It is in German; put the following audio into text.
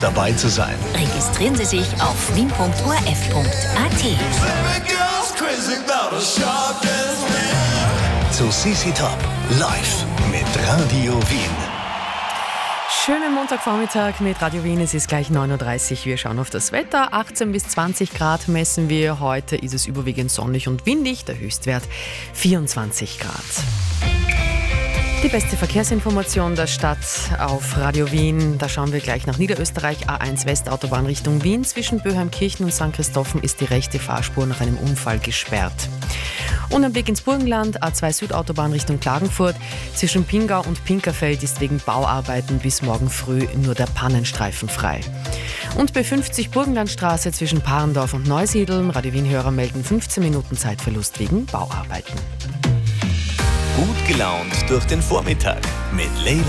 dabei zu sein. Registrieren Sie sich auf wien.orf.at. Zu CC Top live mit Radio Wien. Schönen Montagvormittag mit Radio Wien. Es ist gleich 9.30 Uhr. Wir schauen auf das Wetter. 18 bis 20 Grad messen wir. Heute ist es überwiegend sonnig und windig. Der Höchstwert 24 Grad. Die beste Verkehrsinformation der Stadt auf Radio Wien. Da schauen wir gleich nach Niederösterreich. A1 Westautobahn Richtung Wien. Zwischen Böheimkirchen und St. Christophen ist die rechte Fahrspur nach einem Unfall gesperrt. Und ein Blick ins Burgenland, A2 Südautobahn Richtung Klagenfurt. Zwischen Pingau und Pinkerfeld ist wegen Bauarbeiten bis morgen früh nur der Pannenstreifen frei. Und B50 Burgenlandstraße zwischen Parendorf und Neusiedl. Radio Wien-Hörer melden 15 Minuten Zeitverlust wegen Bauarbeiten. Gut gelaunt durch den Vormittag mit Leila